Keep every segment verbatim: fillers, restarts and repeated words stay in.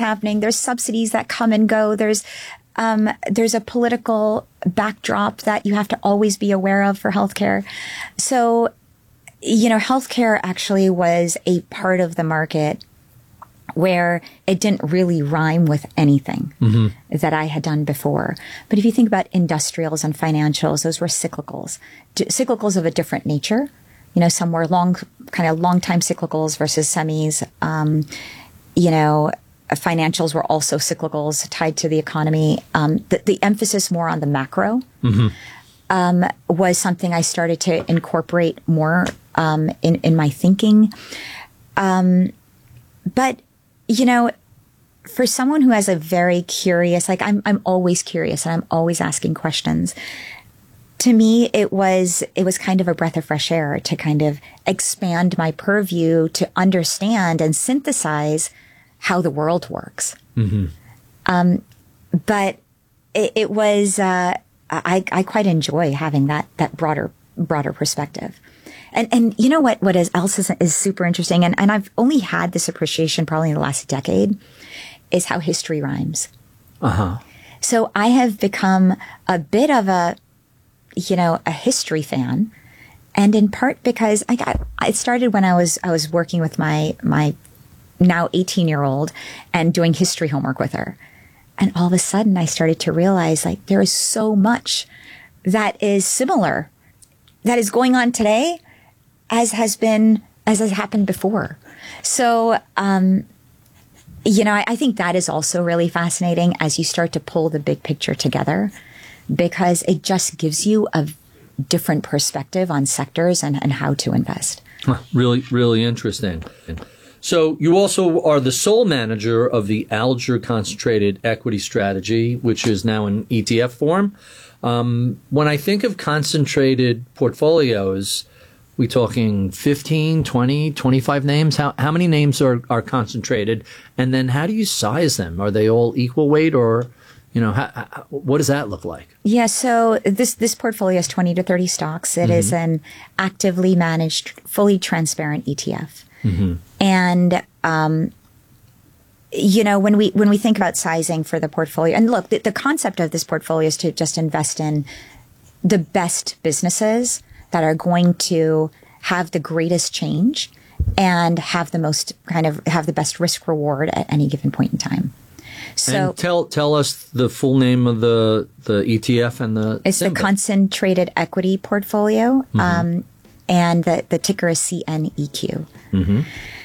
happening. There's subsidies that come and go. There's um, there's a political backdrop that you have to always be aware of for healthcare. So, you know, healthcare actually was a part of the market where it didn't really rhyme with anything mm-hmm. that I had done before. But if you think about industrials and financials, those were cyclicals, D- cyclicals of a different nature. You know, some were long, kind of long time cyclicals versus semis. Um, you know, financials were also cyclicals tied to the economy. Um, the, the emphasis more on the macro mm-hmm. um, was something I started to incorporate more um, in, in my thinking. Um, but, you know, for someone who has a very curious, like I'm, I'm always curious and I'm always asking questions. To me, it was, it was kind of a breath of fresh air to kind of expand my purview to understand and synthesize how the world works. Mm-hmm. Um, but it, it was, uh, I, I quite enjoy having that, that broader, broader perspective. And, and you know what, what is else is, is super interesting. And, and I've only had this appreciation probably in the last decade is how history rhymes. Uh-huh. So I have become a bit of a, you know, a history fan. And in part because I got, it started when I was, I was working with my, my now eighteen year old and doing history homework with her. And all of a sudden I started to realize like there is so much that is similar that is going on today as has been, as has happened before. So, um, you know, I, I think that is also really fascinating as you start to pull the big picture together because it just gives you a different perspective on sectors and, and how to invest. Really, really interesting. So you also are the sole manager of the Alger Concentrated Equity Strategy, which is now in E T F form. Um, when I think of concentrated portfolios, we talking fifteen, twenty, twenty-five names? How how many names are, are concentrated? And then how do you size them? Are they all equal weight or, you know, how, how, what does that look like? Yeah, so this this portfolio has twenty to thirty stocks. It mm-hmm. is an actively managed, fully transparent E T F. Mm-hmm. And, um, you know, when we when we think about sizing for the portfolio, and look, the, the concept of this portfolio is to just invest in the best businesses that are going to have the greatest change and have the most kind of have the best risk reward at any given point in time. So and tell tell us the full name of the the E T F and the it's symbol. The Concentrated Equity Portfolio, mm-hmm. um, and the the ticker is C N E Q. Mm-hmm.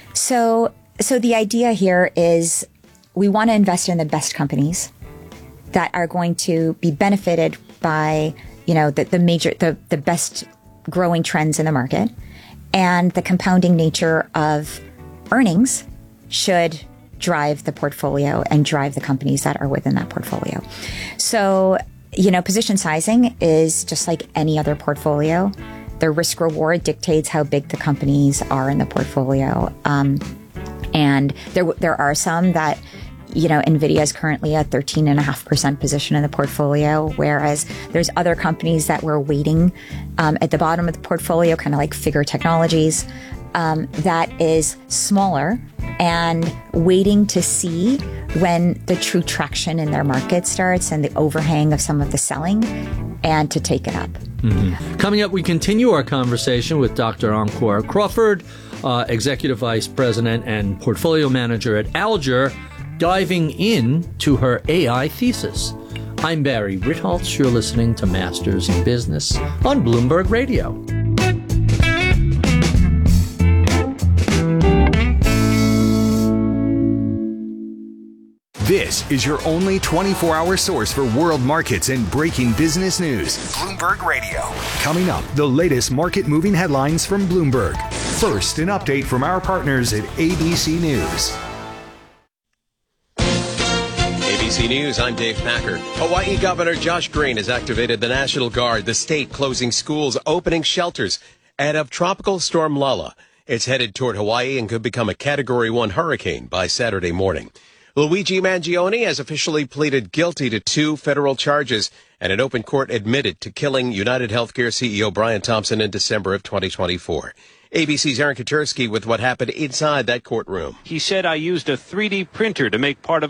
So so the idea here is we want to invest in the best companies that are going to be benefited by, you know, the, the major the the best growing trends in the market, and the compounding nature of earnings should drive the portfolio and drive the companies that are within that portfolio. So, you know, position sizing is just like any other portfolio. The risk reward dictates how big the companies are in the portfolio. Um, and there there are some that, you know, NVIDIA is currently a thirteen point five percent position in the portfolio, whereas there's other companies that we're weighting um, at the bottom of the portfolio, kind of like Figure Technologies, um, that is smaller and waiting to see when the true traction in their market starts and the overhang of some of the selling and to take it up. Mm-hmm. Coming up, we continue our conversation with Doctor Ankur Crawford, uh, Executive Vice President and Portfolio Manager at Alger, diving in to her A I thesis. I'm Barry Ritholtz. You're listening to Masters in Business on Bloomberg Radio. This is your only twenty-four hour source for world markets and breaking business news. Bloomberg Radio. Coming up, the latest market moving headlines from Bloomberg. First, an update from our partners at A B C News. A B C News, I'm Dave Packard. Hawaii Governor Josh Green has activated the National Guard, the state closing schools, opening shelters ahead of Tropical Storm Lala. It's headed toward Hawaii and could become a Category one hurricane by Saturday morning. Luigi Mangione has officially pleaded guilty to two federal charges and an open court admitted to killing United Healthcare C E O Brian Thompson in December of twenty twenty-four. A B C's Aaron Katersky with what happened inside that courtroom. He said, I used a three D printer to make part of